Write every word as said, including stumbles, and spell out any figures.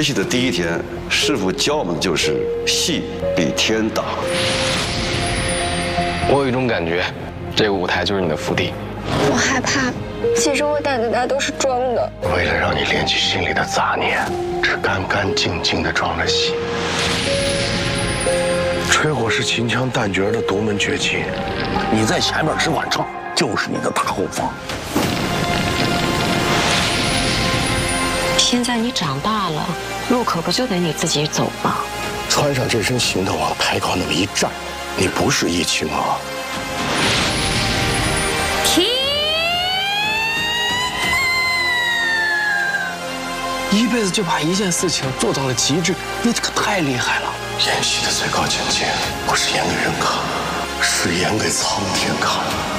学习的第一天，师傅教我们的就是戏比天大。 我有一种感觉，这个舞台就是你的福地。 我害怕，其实我胆子大都是装的。 为了让你练起心里的杂念，只干干净净的装了戏。吹火是秦腔旦角的独门绝技，你在前面只管唱，就是你的大后方。 现在你长大了，路可不就得你自己走吗？ 穿上这身行头往开口那么一站，你不是易青娥。 停！ 一辈子就把一件事情做到了极致，你这个太厉害了。 演戏的最高境界，不是演给人看，是演给苍天看。